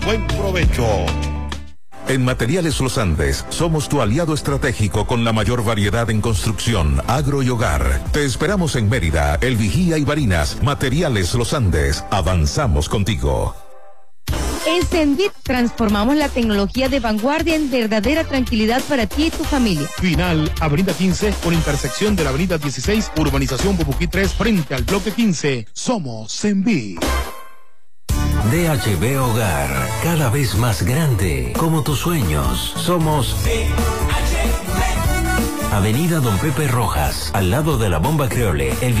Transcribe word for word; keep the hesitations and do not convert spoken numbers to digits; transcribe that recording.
Buen provecho. En Materiales Los Andes somos tu aliado estratégico con la mayor variedad en construcción, agro y hogar. Te esperamos en Mérida, El Vigía y Barinas. Materiales Los Andes. Avanzamos contigo. En Senbit transformamos la tecnología de vanguardia en verdadera tranquilidad para ti y tu familia. Final, Avenida quince, con intersección de la Avenida dieciséis, Urbanización Bubuquí tres, frente al bloque quince. Somos Senbit. D H B Hogar, cada vez más grande, como tus sueños. Somos D H B. Avenida Don Pepe Rojas, al lado de la Bomba Creole, El